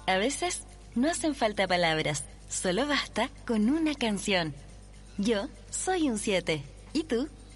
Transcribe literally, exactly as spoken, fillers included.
A veces no hacen falta palabras, solo basta con una canción. Yo soy un siete. ¿Y tú?